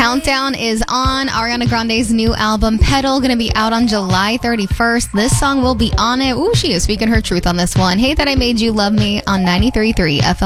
Countdown is on. Ariana Grande's new album, Petal, going to be out on July 31st. This song will be on it. Ooh, she is speaking her truth on this one. Hey, That I Made You Love Me on 93.3 FM.